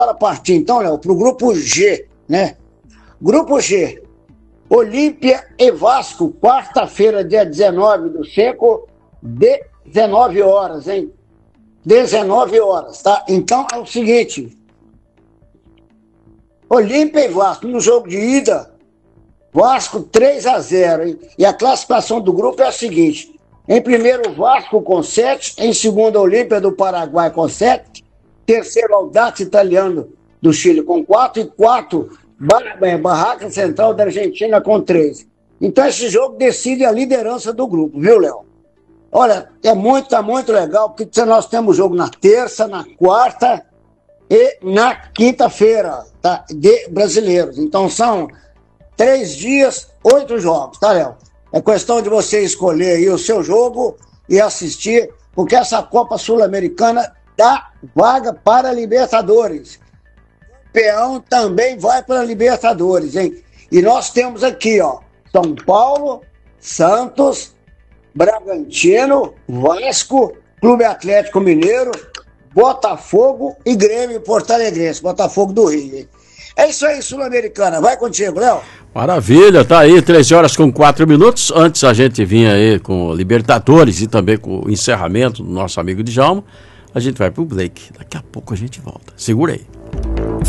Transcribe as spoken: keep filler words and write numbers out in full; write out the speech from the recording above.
Para partir, então, Léo, para o grupo G, né? Grupo G, Olímpia e Vasco, quarta-feira, dia dezenove do cinco, dezenove horas, hein? dezenove horas, tá? Então é o seguinte, Olímpia e Vasco, no jogo de ida, Vasco três a zero, hein? E a classificação do grupo é a seguinte, em primeiro Vasco com sete, em segundo Olímpia do Paraguai com sete, terceiro Audax Italiano do Chile com quatro, e quarto Barraca Central da Argentina com três. Então esse jogo decide a liderança do grupo, viu, Léo? Olha, é muito, tá muito legal, porque nós temos jogo na terça, na quarta e na quinta-feira, tá? De brasileiros. Então são três dias, oito jogos, tá, Léo? É questão de você escolher aí o seu jogo e assistir, porque essa Copa Sul-Americana dá vaga para a Libertadores. O campeão também vai para a Libertadores, hein? E nós temos aqui, ó, São Paulo, Santos, Bragantino, Vasco, Clube Atlético Mineiro, Botafogo e Grêmio Porto Alegrense, Botafogo do Rio, hein? É isso aí, Sul-Americana. Vai contigo, Léo. Maravilha, tá aí, treze horas com quatro minutos. Antes a gente vinha aí com Libertadores e também com o encerramento do nosso amigo Djalma. A gente vai pro break. Daqui a pouco a gente volta. Segura aí.